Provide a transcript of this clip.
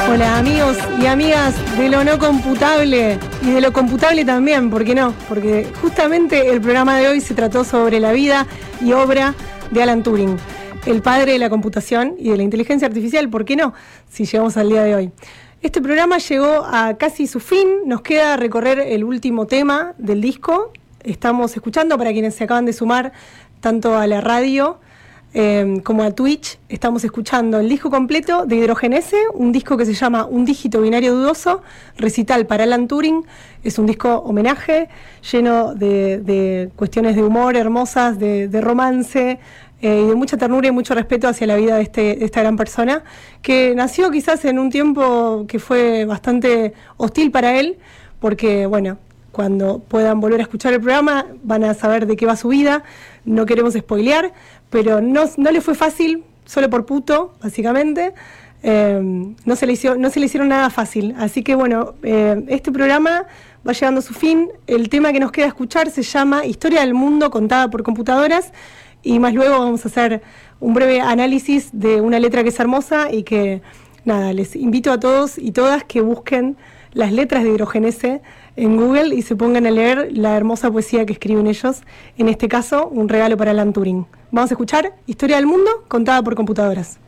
Hola amigos y amigas de lo no computable y de lo computable también, ¿por qué no? Porque justamente el programa de hoy se trató sobre la vida y obra de Alan Turing, el padre de la computación y de la inteligencia artificial, ¿por qué no? Si llegamos al día de hoy. Este programa llegó a casi su fin, nos queda recorrer el último tema del disco. Estamos escuchando, para quienes se acaban de sumar, tanto a la radio como a Twitch, estamos escuchando el disco completo de Hidrogenese, un disco que se llama Un dígito binario dudoso, recital para Alan Turing. Es un disco homenaje, lleno de cuestiones de humor hermosas, de romance, y de mucha ternura y mucho respeto hacia la vida de esta gran persona, que nació quizás en un tiempo que fue bastante hostil para él, porque, bueno, cuando puedan volver a escuchar el programa van a saber de qué va su vida. No queremos spoilear, pero no le fue fácil, solo por puto, básicamente. No se le hicieron nada fácil. Así que bueno, este programa va llegando a su fin. El tema que nos queda escuchar se llama Historia del Mundo contada por computadoras. Y más luego vamos a hacer un breve análisis de una letra que es hermosa y que, nada, les invito a todos y todas que busquen las letras de Hidrogenese en Google y se pongan a leer la hermosa poesía que escriben ellos, en este caso, un regalo para Alan Turing. Vamos a escuchar Historia del Mundo contada por computadoras.